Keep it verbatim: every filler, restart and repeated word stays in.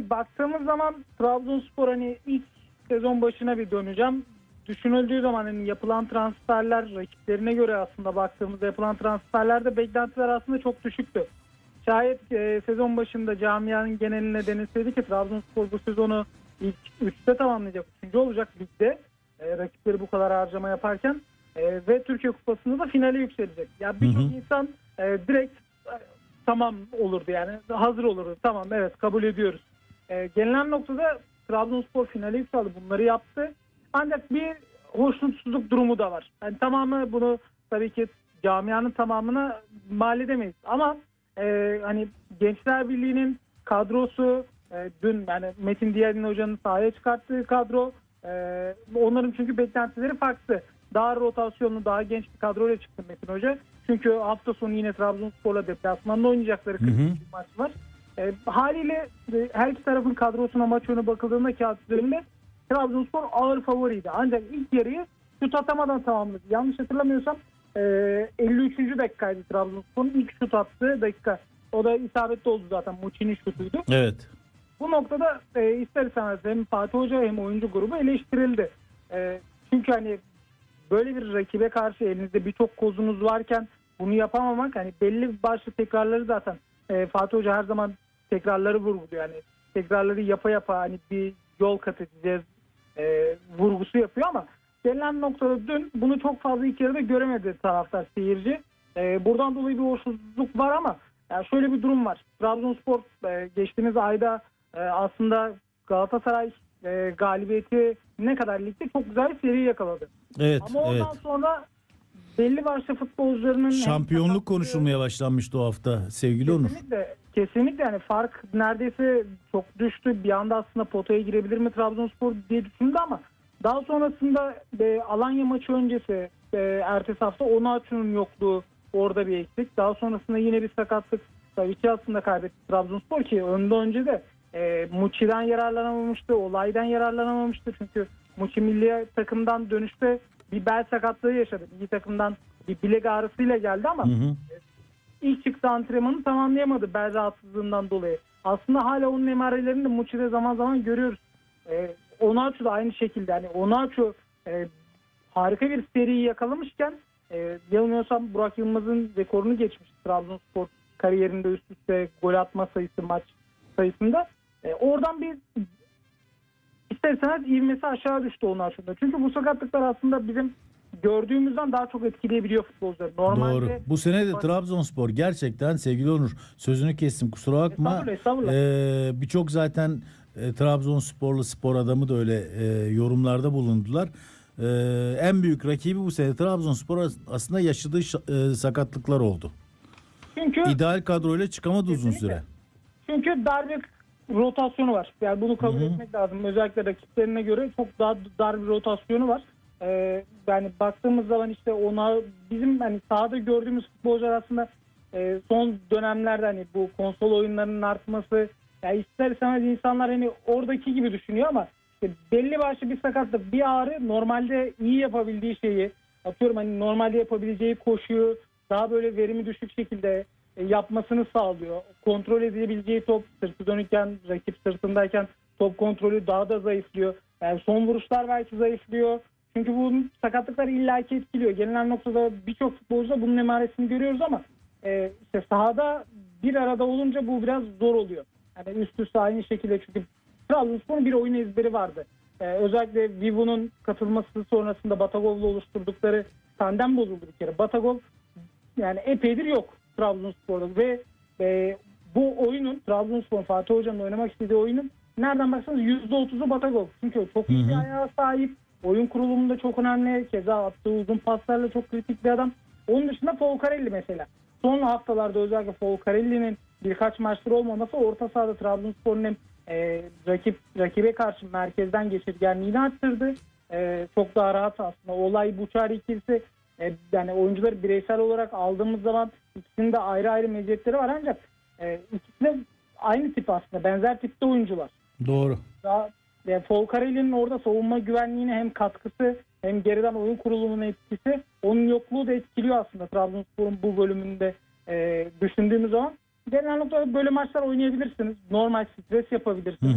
Şimdi baktığımız zaman Trabzonspor, hani ilk sezon başına bir döneceğim. Düşünüldüğü zaman hani yapılan transferler, rakiplerine göre aslında baktığımızda yapılan transferlerde beklentiler aslında çok düşüktü. Şayet e, sezon başında camianın geneline denilseydi ki Trabzonspor bu sezonu ilk üçte tamamlayacak, üçüncü olacak ligde, e, rakipleri bu kadar harcama yaparken e, ve Türkiye Kupası'nda da finale yükselecek. Ya yani birçok insan e, direkt e, tamam olurdu, yani hazır olurdu. Tamam, evet, kabul ediyoruz. E, gelinen noktada Trabzonspor finale yükseldi, bunları yaptı. Ancak bir hoşnutsuzluk durumu da var. Yani tamamı, bunu tabii ki camianın tamamına mal edemeyiz. Ama e, hani Gençler Birliği'nin kadrosu, e, dün yani Metin Diyadin Hoca'nın sahaya çıkarttığı kadro, e, onların çünkü beklentileri farklı. Daha rotasyonlu, daha genç bir kadroyla çıktı Metin Hoca. Çünkü hafta sonu yine Trabzonspor'la deplasmanda oynayacakları kırk bir maç var. E, haliyle e, her iki tarafın kadrosuna, maç önü bakıldığında kağıt üzerinde Trabzonspor ağır favoriydi. Ancak ilk yarıyı şut atamadan tamamladı. Yanlış hatırlamıyorsam e, elli üçüncü dakikaydı Trabzonspor'un ilk şut attığı dakika. O da isabetli oldu zaten. Muçi'nin şutuydu. Evet. Bu noktada e, ister istemez hem Fatih Hoca hem oyuncu grubu eleştirildi. E, çünkü hani böyle bir rakibe karşı elinizde birçok kozunuz varken bunu yapamamak, hani belli başlı tekrarları zaten e, Fatih Hoca her zaman tekrarları vurguluyor. Yani tekrarları yapa yapa hani bir yol kat edeceğiz e, vurgusu yapıyor ama gelinen noktada dün bunu çok fazla ilk yarıda göremedi taraftar, seyirci. E, buradan dolayı bir hoşsuzluk var ama yani şöyle bir durum var. Trabzonspor e, geçtiğimiz ayda e, aslında Galatasaray e, galibiyeti ne kadar ligde çok güzel bir seri yakaladı. Evet, ama ondan evet. sonra belli başlı futbolcularının şampiyonluk konuşulmaya başlanmıştı o hafta sevgili Onur. Kesinlikle, kesinlikle yani fark neredeyse çok düştü. Bir anda aslında potaya girebilir mi Trabzonspor diye düşündü ama daha sonrasında e, Alanya maçı öncesi e, ertesi hafta Onaçu'nun yokluğu orada bir eksik. Daha sonrasında yine bir sakatlık. Tabii ki aslında kaybetti Trabzonspor ki önden önce de e, Muçi'den yararlanamamıştı, olaydan yararlanamamıştı. Çünkü Muçi milli takımdan dönüşte bir bel sakatlığı yaşadı. Milli takımdan bir bilek ağrısıyla geldi ama hı hı. ilk çıktı antrenmanı tamamlayamadı bel rahatsızlığından dolayı. Aslında hala onun emarelerini de Muçi'de zaman zaman görüyoruz. Ee, Onaçu da aynı şekilde. Yani Onaçu e, harika bir seriyi yakalamışken e, yanılmıyorsam Burak Yılmaz'ın rekorunu geçmiş Trabzonspor kariyerinde üst üste gol atma sayısı, maç sayısında. E, oradan bir isterseniz ivmesi aşağı düştü Onaçu'da. Çünkü bu sakatlıklar aslında bizim gördüğümüzden daha çok etkileyebiliyor futbolcuları. Normalde doğru. Bu sene de Trabzonspor gerçekten sevgili Onur, sözünü kestim kusura bakma. Estağfurullah, estağfurullah. Ee, Birçok zaten e, Trabzonsporlu spor adamı da öyle e, yorumlarda bulundular. E, en büyük rakibi bu sene Trabzonspor aslında yaşadığı e, sakatlıklar oldu. Çünkü İdeal kadroyla çıkamadı uzun süre. Çünkü dar bir rotasyonu var. Yani bunu kabul Hı-hı. etmek lazım. Özellikle rakiplerine göre çok daha dar bir rotasyonu var. Ee, yani baktığımız zaman işte ona bizim hani sahada gördüğümüz futbolcular aslında e, son dönemlerde hani bu konsol oyunlarının artması, yani ister istemez insanlar hani oradaki gibi düşünüyor ama işte belli başlı bir sakatlık, bir ağrı normalde iyi yapabildiği şeyi, atıyorum hani normalde yapabileceği koşuyu daha böyle verimi düşük şekilde e, yapmasını sağlıyor. Kontrol edebileceği top, sırtı dönükken, rakip sırtındayken top kontrolü daha da zayıflıyor. Yani son vuruşlar belki zayıflıyor. Çünkü bu sakatlıklar illaki etkiliyor. Gelinen noktada birçok futbolcuda bunun emaresini görüyoruz ama e, işte sahada bir arada olunca bu biraz zor oluyor. Yani üst üste aynı şekilde, çünkü Trabzonspor'un bir oyun ezberi vardı. E, özellikle Vivo'nun katılması sonrasında Batagov'la oluşturdukları tandem bozuldu bir kere. Batagov yani epeydir yok Trabzonspor'da ve e, bu oyunun, Trabzonspor Fatih Hoca'nın oynamak istediği oyunun nereden baksanız yüzde otuzu Batagov. Çünkü çok iyi bir ayağa sahip. Oyun kurulumunda çok önemli. Keza attığı uzun paslarla çok kritik bir adam. Onun dışında Folcarelli mesela. Son haftalarda özellikle Folcarelli'nin birkaç maçtır olmaması orta sahada Trabzonspor'un hem e, rakip rakibe karşı merkezden geçirgenliğini arttırdı. E, çok daha rahat aslında. Olay Buçar ikilisi, e, yani oyuncuları bireysel olarak aldığımız zaman ikisinin de ayrı ayrı meziyetleri var ancak e, ikisi de aynı tip aslında. Benzer tipte oyuncular. Doğru. Daha Yani Folcarelli'nin orada savunma güvenliğine hem katkısı hem geriden oyun kurulumunun etkisi, onun yokluğu da etkiliyor aslında Trabzonspor'un bu bölümünde e, düşündüğümüz zaman. Genel noktada böyle maçlar oynayabilirsiniz. Normal stres yapabilirsiniz.